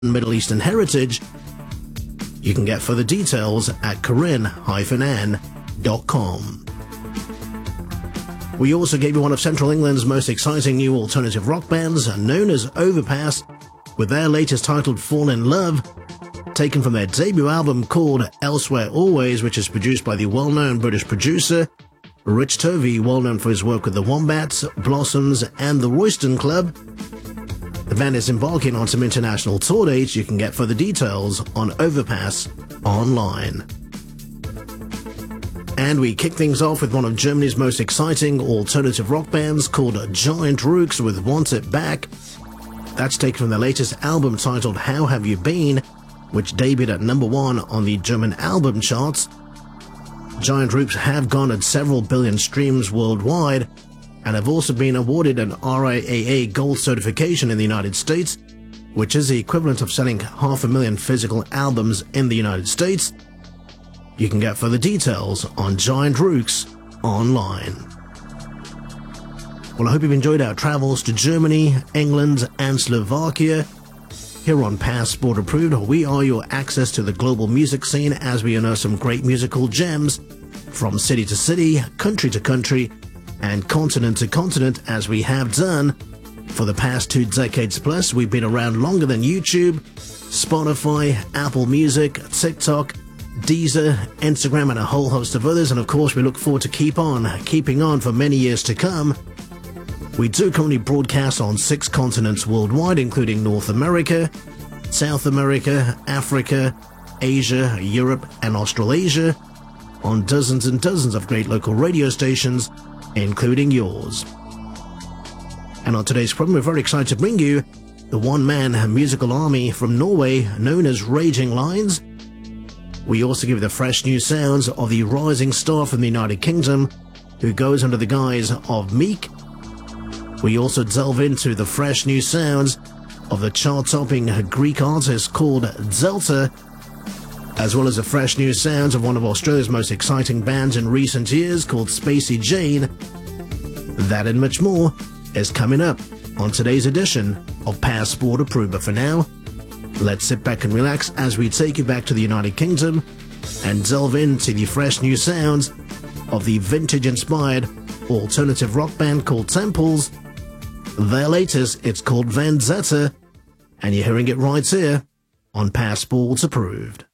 Middle Eastern heritage. You can get further details at corinne-ann.com. We also gave you one of Central England's most exciting new alternative rock bands, known as Overpass, with their latest titled Fall in Love, taken from their debut album called Elsewhere Always, which is produced by the well-known British producer Rich Tovey, well known for his work with the Wombats, Blossoms and the Royston Club. The band is embarking on some international tour dates. You can get further details on Overpass online. And we kick things off with one of Germany's most exciting alternative rock bands called Giant Rooks with Want It Back. That's taken from their latest album titled How Have You Been, which debuted at number 1 on the German album charts. Giant Rooks have garnered several billion streams worldwide and have also been awarded an RIAA Gold certification in the United States, which is the equivalent of selling 500,000 physical albums in the United States. You can get further details on Giant Rooks online. Well, I hope you've enjoyed our travels to Germany, England and Slovakia. Here on Passport Approved, we are your access to the global music scene as we unearth some great musical gems from city to city, country to country, and continent to continent, as we have done for the past 2 decades plus. We've been around longer than YouTube, Spotify, Apple Music, TikTok, Deezer, Instagram, and a whole host of others. And of course, we look forward to keeping on for many years to come. We do currently broadcast on 6 continents worldwide, including North America, South America, Africa, Asia, Europe, and Australasia, on dozens and dozens of great local radio stations, including yours. And on today's program, we're very excited to bring you the one-man musical army from Norway known as Raging Lions. We also give you the fresh new sounds of the rising star from the United Kingdom, who goes under the guise of Meek. We also delve into the fresh new sounds of the chart-topping Greek artist called Delta, as well as the fresh new sounds of one of Australia's most exciting bands in recent years called Spacey Jane. That and much more is coming up on today's edition of Passport Approved. But for now, let's sit back and relax as we take you back to the United Kingdom and delve into the fresh new sounds of the vintage-inspired alternative rock band called Temples. Their latest, it's called Vendetta, and you're hearing it right here on Passport Approved.